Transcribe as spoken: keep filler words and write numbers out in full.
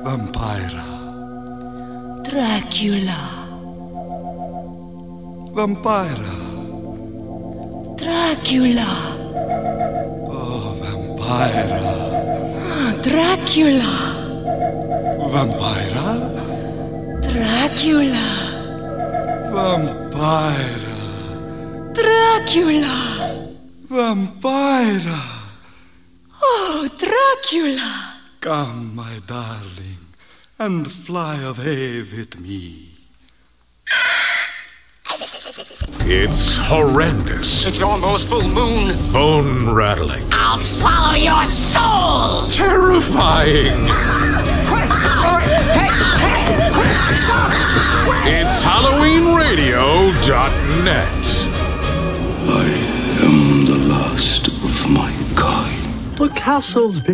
Vampira. Dracula. Vampira. Dracula. Oh, Vampira. Ah, Dracula. Vampira. Dracula. Vampira. Dracula. Vampira. Oh, Dracula. Come, my darling, and fly away with me. It's horrendous. It's almost full moon. Bone rattling. I'll swallow your soul. Terrifying. It's Halloween Radio dot net. I am the last of my kind. The castle's been